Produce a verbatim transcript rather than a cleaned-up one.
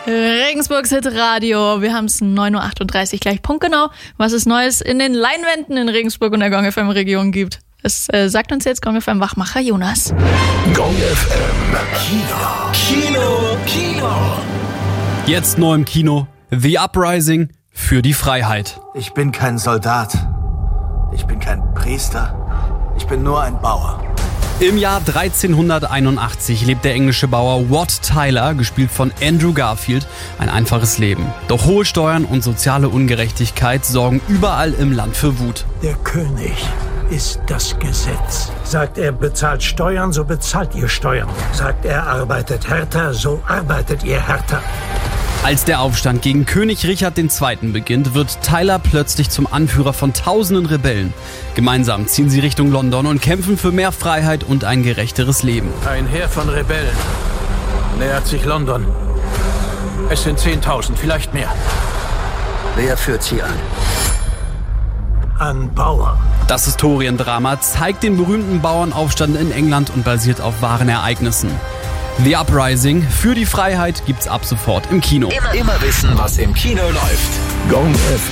Regensburgs Hitradio. Wir haben es neun Uhr achtunddreißig, gleich punktgenau, was es Neues in den Leinwänden in Regensburg und der Gong F M-Region gibt. Das äh, sagt uns jetzt Gong F M-Wachmacher Jonas. Gong F M Kino. Kino. Kino. Jetzt neu im Kino. The Uprising für die Freiheit. Ich bin kein Soldat. Ich bin kein Priester. Ich bin nur ein Bauer. Im Jahr dreizehnhunderteinundachtzig lebt der englische Bauer Wat Tyler, gespielt von Andrew Garfield, ein einfaches Leben. Doch hohe Steuern und soziale Ungerechtigkeit sorgen überall im Land für Wut. Der König ist das Gesetz. Sagt er, bezahlt Steuern, so bezahlt ihr Steuern. Sagt er, arbeitet härter, so arbeitet ihr härter. Als der Aufstand gegen König Richard der Zweite beginnt, wird Tyler plötzlich zum Anführer von tausenden Rebellen. Gemeinsam ziehen sie Richtung London und kämpfen für mehr Freiheit und ein gerechteres Leben. Ein Heer von Rebellen nähert sich London. Es sind zehntausend, vielleicht mehr. Wer führt sie an? Ein Bauer. Das Historiendrama zeigt den berühmten Bauernaufstand in England und basiert auf wahren Ereignissen. The Uprising für die Freiheit gibt's ab sofort im Kino. Immer, immer wissen, was im Kino läuft. Gong F